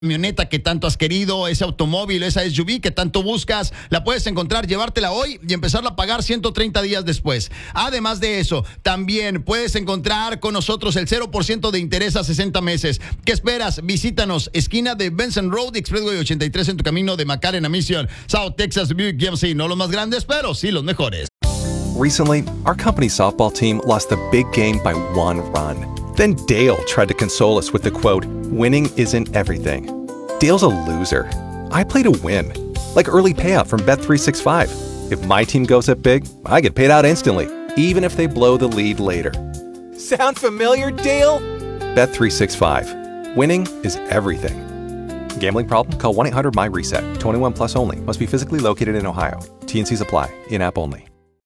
camioneta que tanto has querido, ese automóvil, esa SUV que tanto buscas, la puedes encontrar, llevártela hoy y empezarla a pagar 130 días después. Además de eso, también puedes encontrar con nosotros el 0% de interés a 60 meses. ¿Qué esperas? Visítanos, esquina de Benson Road, Expressway 83 en tu camino de McAllen a Mission, South Texas, Buick GMC. No los más grandes, pero sí los mejores. Recently, our company's softball team lost the big game by 1 run. Then Dale tried to console us with the quote, "Winning isn't everything." Dale's a loser. I play to win. Like early payout from Bet365. If my team goes up big, I get paid out instantly, even if they blow the lead later. Sound familiar, Dale? Bet365. Winning is everything. Gambling problem? Call 1-800-MY-RESET. 21 plus only. Must be physically located in Ohio. T&Cs apply. In-app only.